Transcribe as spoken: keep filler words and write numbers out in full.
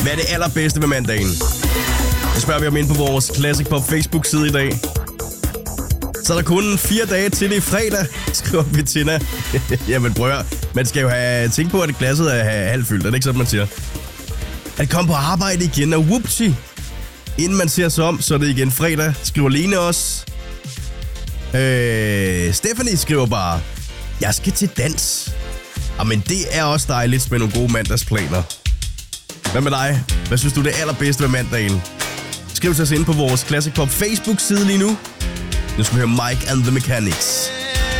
Hvad er det allerbedste ved mandagen? Det spørger vi om ind på vores Classic Pop Facebook-side i dag. Så er der kun fire dage til det i fredag, skriver Bettina. Jamen prøv at, man skal jo have tænkt på, at glasset er halvfyldt. Er det ikke sådan, man siger? At komme på arbejde igen, og whoopty. Inden man ser sig om, så er det igen fredag, skriver Lene også. Øh, Stephanie skriver bare, jeg skal til dans. Jamen det er også dejligt med nogle gode mandagsplaner. Hvad med dig? Hvad synes du er det allerbedste ved mandagen? Skriv til os ind på vores Classic Pop Facebook-side lige nu. Nu skal vi høre Mike and the Mechanics.